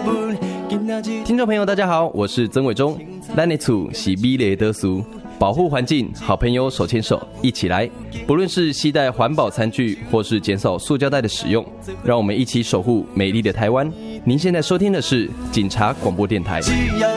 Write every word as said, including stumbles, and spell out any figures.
听众朋友大家好，我是曾伟忠。咱的厝是美丽的厝，保护环境，好朋友手牵手一起来。不论是携带环保餐具，或是减少塑胶袋的使用，让我们一起守护美丽的台湾。您现在收听的是警察广播电台。